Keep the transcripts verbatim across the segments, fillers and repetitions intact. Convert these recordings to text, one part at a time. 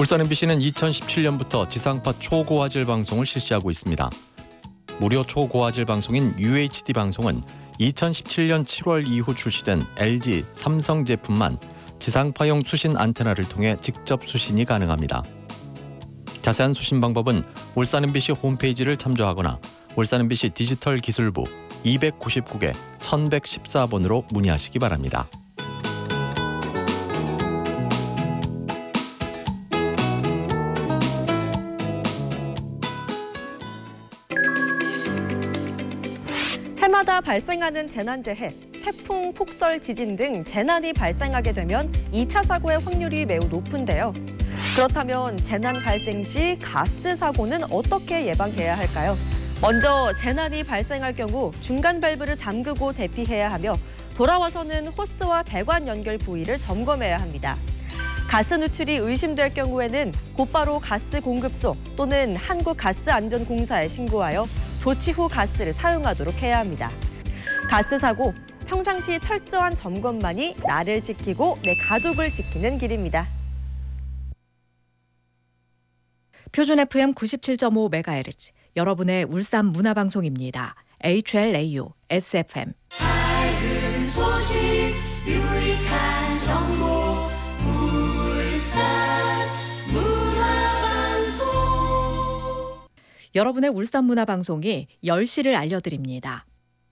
울산 엠비씨는 이천십칠 년부터 지상파 초고화질 방송을 실시하고 있습니다. 무료 초고화질 방송인 유에이치디 방송은 이천십칠 년 칠월 이후 출시된 엘지, 삼성 제품만 지상파용 수신 안테나를 통해 직접 수신이 가능합니다. 자세한 수신 방법은 울산 엠비씨 홈페이지를 참조하거나 울산 엠비씨 디지털 기술부 이백구십구 개 천백십사 번으로 문의하시기 바랍니다. 해마다 발생하는 재난재해, 태풍, 폭설, 지진 등 재난이 발생하게 되면 이 차 사고의 확률이 매우 높은데요. 그렇다면 재난 발생 시 가스 사고는 어떻게 예방해야 할까요? 먼저 재난이 발생할 경우 중간 밸브를 잠그고 대피해야 하며 돌아와서는 호스와 배관 연결 부위를 점검해야 합니다. 가스 누출이 의심될 경우에는 곧바로 가스 공급소 또는 한국가스안전공사에 신고하여 조치 후 가스를 사용하도록 해야 합니다. 가스 사고, 평상시 철저한 점검만이 나를 지키고 내 가족을 지키는 길입니다. 표준 에프엠 구십칠 점 오 메가헤르츠, 여러분의 울산 문화방송입니다. 에이치엘에이유, 에스에프엠. 밝은 소식, 유익한 정보, 울산 문화방송. 여러분의 울산 문화방송이 열 시를 알려드립니다.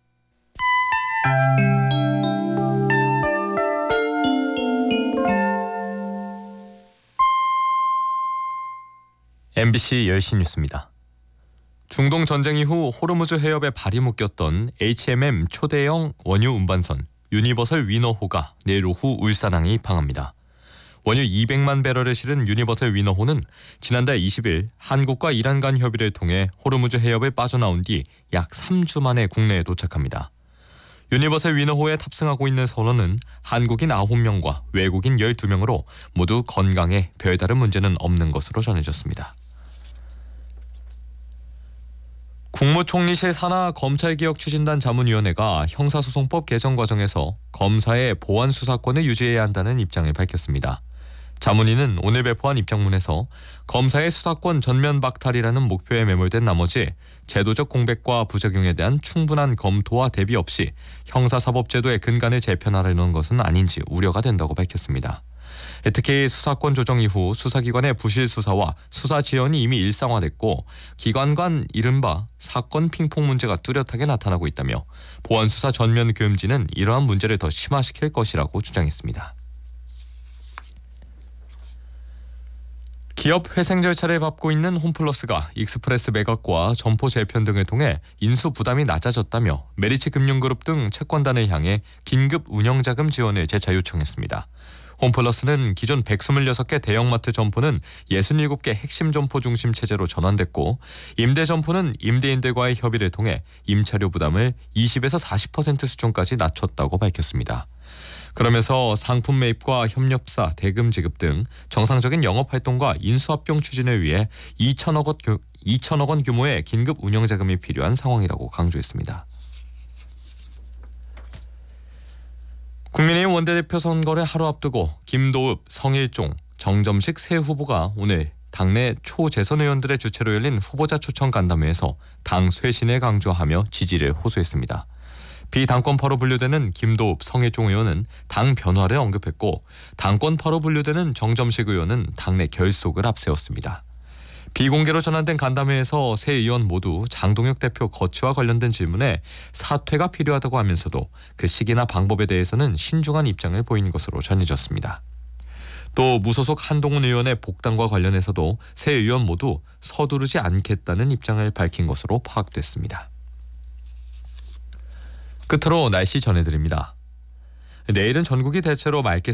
엠비씨 열 시 뉴스입니다. 중동 전쟁 이후 호르무즈 해협에 발이 묶였던 에이치엠엠 초대형 원유 운반선 유니버설 위너호가 내일 오후 울산항에 입항합니다. 원유 이백만 배럴을 실은 유니버설 위너호는 지난달 이십 일 한국과 이란 간 협의를 통해 호르무즈 해협을 빠져나온 뒤 약 삼 주 만에 국내에 도착합니다. 유니버설 위너호에 탑승하고 있는 선원은 한국인 아홉 명과 외국인 열두 명으로 모두 건강에 별다른 문제는 없는 것으로 전해졌습니다. 국무총리실 산하 검찰개혁추진단 자문위원회가 형사소송법 개정 과정에서 검사의 보안 수사권을 유지해야 한다는 입장을 밝혔습니다. 자문위는 오늘 발표한 입장문에서 검사의 수사권 전면 박탈이라는 목표에 매몰된 나머지 제도적 공백과 부작용에 대한 충분한 검토와 대비 없이 형사사법제도의 근간을 재편하려는 것은 아닌지 우려가 된다고 밝혔습니다. 특히 수사권 조정 이후 수사기관의 부실 수사와 수사 지연이 이미 일상화됐고 기관 간 이른바 사건 핑퐁 문제가 뚜렷하게 나타나고 있다며 보안 수사 전면 금지는 이러한 문제를 더 심화시킬 것이라고 주장했습니다. 기업 회생 절차를 밟고 있는 홈플러스가 익스프레스 매각과 점포 재편 등을 통해 인수 부담이 낮아졌다며 메리츠 금융그룹 등 채권단을 향해 긴급 운영자금 지원을 재차 요청했습니다. 홈플러스는 기존 백이십육 개 대형마트 점포는 육십칠 개 핵심 점포 중심 체제로 전환됐고 임대 점포는 임대인들과의 협의를 통해 임차료 부담을 이십에서 사십 퍼센트 수준까지 낮췄다고 밝혔습니다. 그러면서 상품 매입과 협력사, 대금 지급 등 정상적인 영업활동과 인수합병 추진을 위해 이천억 원, 이천억 원 규모의 긴급 운영자금이 필요한 상황이라고 강조했습니다. 국민의힘 원내대표 선거를 하루 앞두고 김도읍, 성일종, 정점식 세 후보가 오늘 당내 초재선 의원들의 주최로 열린 후보자 초청 간담회에서 당 쇄신을 강조하며 지지를 호소했습니다. 비당권파로 분류되는 김도읍, 성일종 의원은 당 변화를 언급했고 당권파로 분류되는 정점식 의원은 당내 결속을 앞세웠습니다. 비공개로 전환된 간담회에서 세 의원 모두 장동혁 대표 거취와 관련된 질문에 사퇴가 필요하다고 하면서도 그 시기나 방법에 대해서는 신중한 입장을 보인 것으로 전해졌습니다. 또 무소속 한동훈 의원의 복당과 관련해서도 세 의원 모두 서두르지 않겠다는 입장을 밝힌 것으로 파악됐습니다. 끝으로 날씨 전해드립니다. 내일은 전국이 대체로 맑게